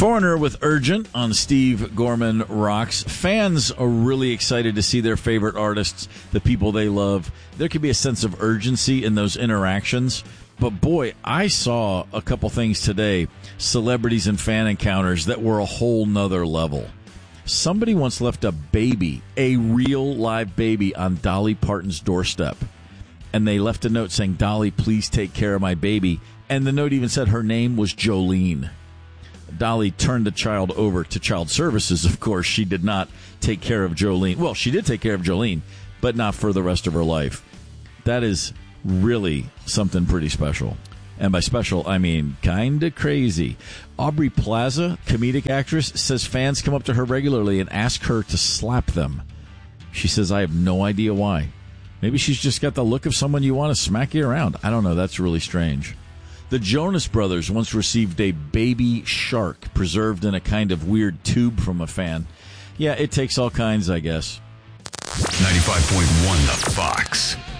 Foreigner with Urgent on Steve Gorman Rocks. Fans are really excited to see their favorite artists, the people they love. There can be a sense of urgency in those interactions. But boy, I saw a couple things today, celebrities and fan encounters that were a whole nother level. Somebody once left a baby, a real live baby, on Dolly Parton's doorstep. And they left a note saying, "Dolly, please take care of my baby." And the note even said her name was Jolene. Dolly turned the child over to Child Services, of course. She did not take care of Jolene. Well, she did take care of Jolene, but not for the rest of her life. That is really something pretty special. And by special, I mean kind of crazy. Aubrey Plaza, comedic actress, says fans come up to her regularly and ask her to slap them. She says, "I have no idea why. Maybe she's just got the look of someone you want to smack you around." I don't know. That's really strange. The Jonas Brothers once received a baby shark preserved in a kind of weird tube from a fan. Yeah, it takes all kinds, I guess. 95.1 The Fox.